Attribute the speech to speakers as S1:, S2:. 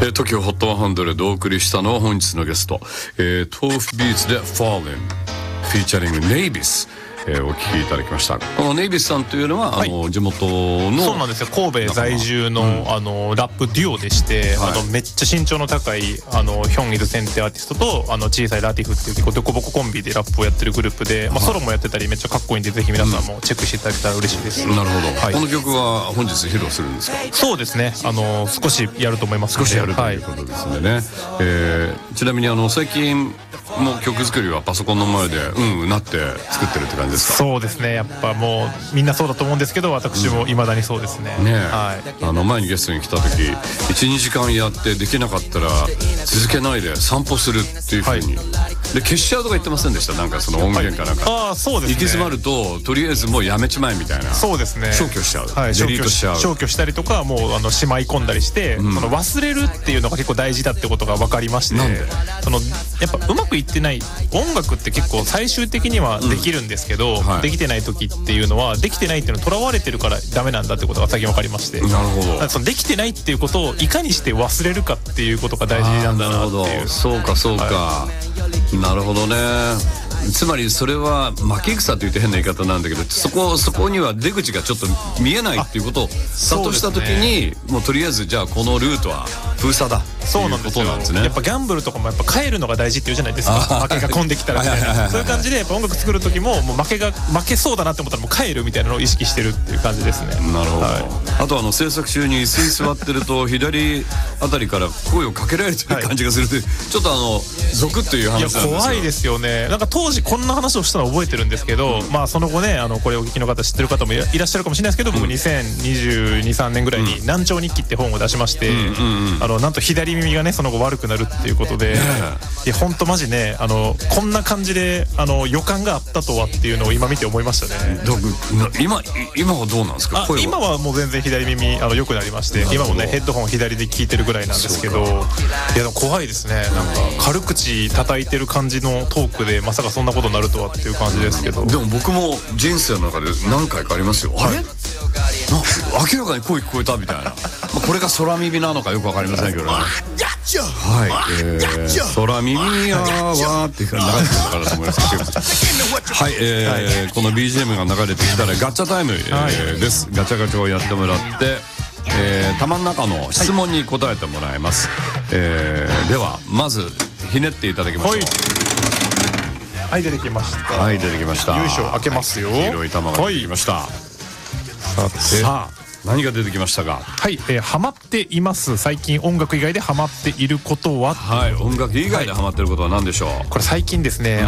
S1: TOKIO HOT100 でお送りしたのは本日のゲスト、豆腐ビーツで Fallen フィーチャリングネイビス、お聞きいただきました。このネイビスさんというのは、地元の
S2: そうなんですよ、神戸在住の、ラップデュオでして、めっちゃ身長の高いヒョンイルセンテアーティストと小さいラティフっていう結構デコボココンビでラップをやってるグループで、ソロもやってたりめっちゃかっこいいんで、ぜひ皆さんもチェックしていただけたら嬉しいです。
S1: なるほど、この曲は本日披露するんですか？
S2: そうですね、少しやると思いますので。
S1: 少しやるということですね。ちなみに最近も曲作りはパソコンの前でなって作ってるって感じですか？
S2: そうですね、やっぱもうみんなそうだと思うんですけど、私も未だにそうですね。
S1: 前にゲストに来た時 1,2 時間やってできなかったら続けないで散歩するっていうふうに、で消しちゃうとか言ってませんでした？なんかその音源かなんか、
S2: そうですね、
S1: 行き詰まるととりあえずもうやめちまえみたいな。そうですね、消去しちゃう、デリートしちゃう、
S2: 消去したりとかもうしまい込んだりして、その忘れるっていうのが結構大事だってことが分かりまして。
S1: なんで？
S2: やっぱうまくいってない音楽って結構最終的にはできるんですけど、できてない時っていうのはできてないっていうのにとらわれてるからダメなんだってことが最近分かりまして。
S1: なるほど。
S2: そのできてないっていうことをいかにして忘れるかっていうことが大事なんだなっていう。
S1: そうかそうか、なるほどね。つまりそれは負け戦というと変な言い方なんだけど、そこには出口がちょっと見えないっていうことを悟した時に、もうとりあえずじゃあこのルートは封鎖だっていうことなんですね。
S2: やっぱギャンブルとかもやっぱ帰るのが大事って言うじゃないですか。負けが込んできたらみたいな、そういう感じでやっぱ音楽作る時ももう負けそうだなって思ったらもう帰るみたいなのを意識してるっていう感じですね。
S1: なるほど、あと制作中に椅子に座ってると左あたりから声をかけられてる感じがすると、ちょっとゾクッという話なんですよ。
S2: 怖いですよね。なんか当時こんな話をしたの覚えてるんですけど、その後ねこれをお聞きの方知ってる方もいらっしゃるかもしれないですけど、僕2022、3年ぐらいに難聴日記って本を出しまして、なんと左耳がねその後悪くなるっていうことで、いや本当マジねこんな感じで予感があったとはっていうのを今見て思いましたね。
S1: 今はどうなんですか？
S2: 今はもう全然左耳良くなりまして、今もねヘッドホン左で聞いてるぐらいなんですけど、いやでも怖いですね。なんか軽口叩いてる感じのトークでまさかそんなことになるとはっていう感じですけど、
S1: でも僕も人生の中で何回かありますよ。あれ明らかに声聞こえたみたいなこれが空耳なのかよく分かりませんけどね。空耳やわーって流れてるのかなと思いますけどこの BGM が流れてきたらガチャタイムです。ガチャガチャをやってもらって、玉の中の質問に答えてもらいます。ではまずひねっていただきましょう。
S2: 出てきました。
S1: 出てきました。
S2: よいしょ、開けますよ。
S1: 黄色い玉が出てきました。さあ何が出てきましたか？
S2: ハマっています。最近音楽以外でハマっていることは？
S1: 音楽以外でハマっていることは何でしょう？
S2: これ最近ですね、